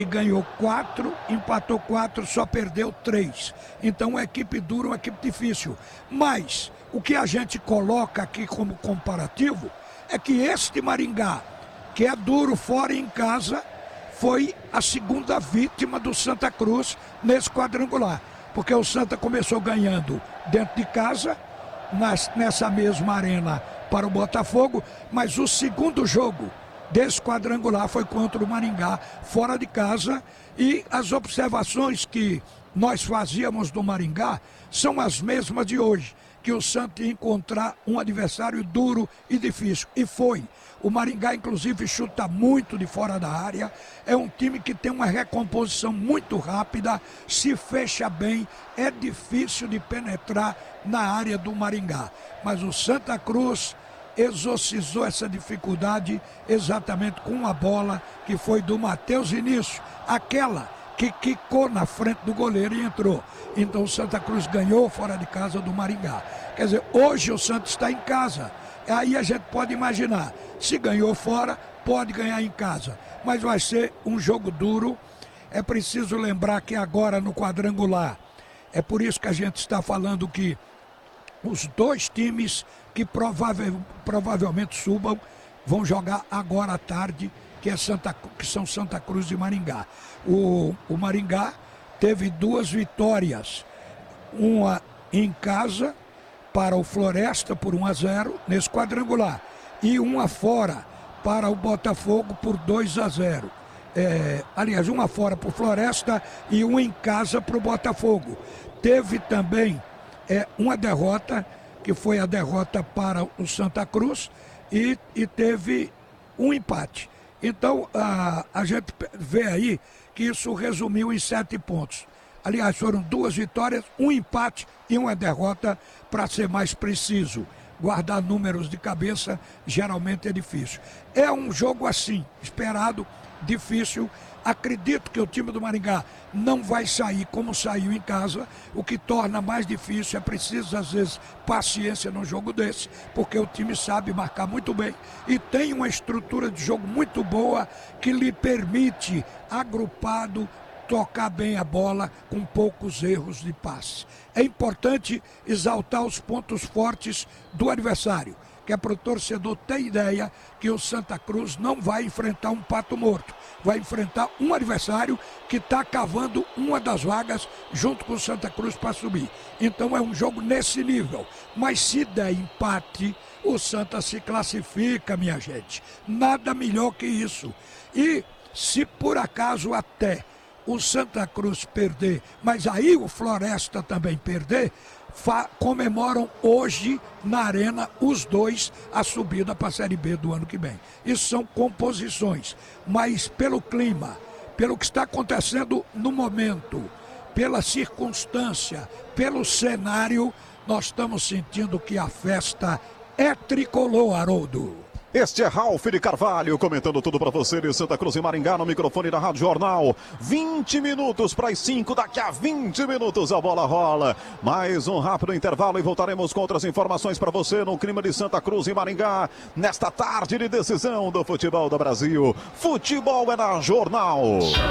ganhou 4, empatou 4, só perdeu 3. Então, uma equipe dura, uma equipe difícil. Mas, o que a gente coloca aqui como comparativo é que este Maringá, que é duro fora e em casa, foi a segunda vítima do Santa Cruz nesse quadrangular. Porque o Santa começou ganhando dentro de casa, nessa mesma arena para o Botafogo, mas o segundo jogo desse quadrangular foi contra o Maringá, fora de casa, e as observações que nós fazíamos do Maringá são as mesmas de hoje, que o Santa ia encontrar um adversário duro e difícil, e foi. O Maringá, inclusive, chuta muito de fora da área, é um time que tem uma recomposição muito rápida, se fecha bem, é difícil de penetrar na área do Maringá. Mas o Santa Cruz exorcizou essa dificuldade exatamente com uma bola que foi do Matheus Vinícius, aquela que quicou na frente do goleiro e entrou. Então o Santa Cruz ganhou fora de casa do Maringá. Quer dizer, hoje o Santa está em casa. Aí a gente pode imaginar, se ganhou fora, pode ganhar em casa. Mas vai ser um jogo duro. É preciso lembrar que agora no quadrangular, é por isso que a gente está falando que os dois times que provavelmente subam vão jogar agora à tarde, que são Santa Cruz e Maringá. O Maringá teve 2 vitórias, uma em casa para o Floresta por 1-0 nesse quadrangular e uma fora para o Botafogo por 2-0. Aliás, uma fora para o Floresta e uma em casa para o Botafogo. Teve também uma derrota, que foi a derrota para o Santa Cruz, e teve um empate. Então, a gente vê aí que isso resumiu em 7 pontos. Aliás, foram 2 vitórias, um empate e uma derrota, para ser mais preciso. Guardar números de cabeça geralmente é difícil. É um jogo assim, esperado, difícil. Acredito que o time do Maringá não vai sair como saiu em casa, o que torna mais difícil. É preciso, às vezes, paciência num jogo desse, porque o time sabe marcar muito bem e tem uma estrutura de jogo muito boa que lhe permite, agrupado, tocar bem a bola com poucos erros de passe. É importante exaltar os pontos fortes do adversário, que é para o torcedor ter ideia que o Santa Cruz não vai enfrentar um pato morto, vai enfrentar um adversário que está cavando uma das vagas junto com o Santa Cruz para subir. Então é um jogo nesse nível, mas se der empate, o Santa se classifica, minha gente. Nada melhor que isso. E se por acaso até o Santa Cruz perder, mas aí o Floresta também perder, comemoram hoje na Arena os dois a subida para a Série B do ano que vem. Isso são composições, mas pelo clima, pelo que está acontecendo no momento, pela circunstância, pelo cenário, nós estamos sentindo que a festa é tricolor, Haroldo. Este é Ralf de Carvalho comentando tudo para você de Santa Cruz e Maringá no microfone da Rádio Jornal. 20 minutos para as 5, daqui a 20 minutos a bola rola. Mais um rápido intervalo e voltaremos com outras informações para você no clima de Santa Cruz e Maringá. Nesta tarde de decisão do futebol do Brasil. Futebol é na Jornal.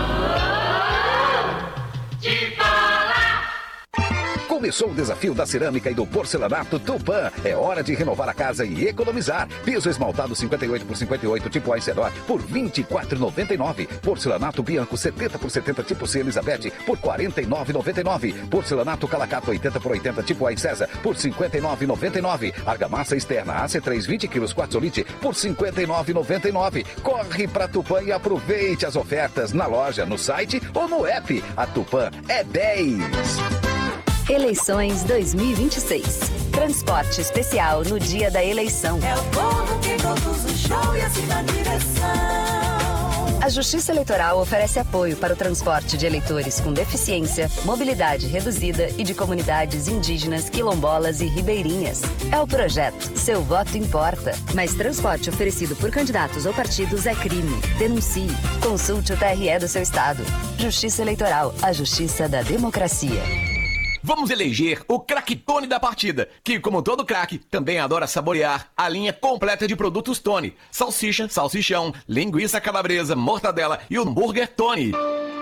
Começou o desafio da cerâmica e do porcelanato Tupã. É hora de renovar a casa e economizar. Piso esmaltado 58 por 58 tipo Aicedor por R$ 24,99. Porcelanato Bianco 70 por 70 tipo C Elizabeth por R$ 49,99. Porcelanato Calacato 80 por 80 tipo Ai César por R$ 59,99. Argamassa externa AC3 20 kg Quartzolite por R$ 59,99. Corre pra Tupã e aproveite as ofertas na loja, no site ou no app. A Tupã é 10. Eleições 2026. Transporte especial no dia da eleição. É o povo que conduz o show e assim na direção. A Justiça Eleitoral oferece apoio para o transporte de eleitores com deficiência, mobilidade reduzida e de comunidades indígenas, quilombolas e ribeirinhas. É o projeto Seu Voto Importa. Mas transporte oferecido por candidatos ou partidos é crime. Denuncie. Consulte o TRE do seu estado. Justiça Eleitoral, a justiça da democracia. Vamos eleger o craque Tony da partida, que, como todo craque, também adora saborear a linha completa de produtos Tony. Salsicha, salsichão, linguiça calabresa, mortadela e hambúrguer Tony.